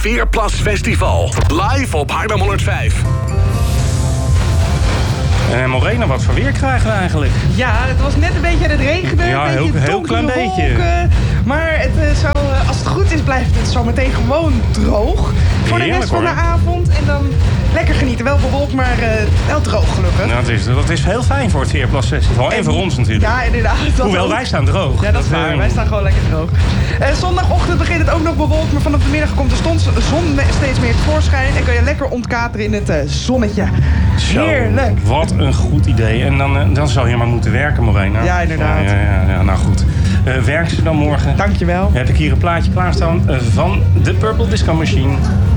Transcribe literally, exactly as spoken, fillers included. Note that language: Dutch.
Veerplas Festival. Live op Haarlem honderdvijf. En Morena, wat voor weer krijgen we eigenlijk? Ja, het was net een beetje aan het regenen. Ja, een heel, beetje heel klein donkere beetje. wolken. Maar het, uh, zou, uh, als het goed is, blijft het zo meteen gewoon droog. Voor de Heerlijk, rest van hoor. de avond. En dan lekker genieten. Wel bewolkt, maar uh, wel droog gelukkig. Nou, dat, is, dat is heel fijn voor het Veerplas Festival. En, en voor ons natuurlijk. Ja, inderdaad. Hoewel, ook. wij staan droog. Ja, dat is waar. uh, Wij staan gewoon lekker droog. Uh, zondagochtend begint het ook nog bewolkt. Maar vanaf de middag komt de stond, zon steeds meer tevoorschijn. En kun je lekker ontkateren in het uh, zonnetje. Zo, Heerlijk. Wat een goed idee. En dan, uh, dan zou je maar moeten werken, Morena. Ja, inderdaad. Ja, ja, ja, nou goed. Uh, werk ze dan morgen. Dankjewel. Heb ik hier een plaatje klaarstaan uh, van de Purple Disco Machine.